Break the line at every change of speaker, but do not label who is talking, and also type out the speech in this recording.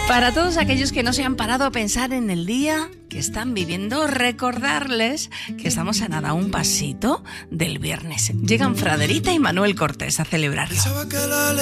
Para todos aquellos que no se han parado a pensar en el día que están viviendo, recordarles que estamos a nada un pasito del viernes. Llegan Fraderita y Manuel Cortés a celebrarlo.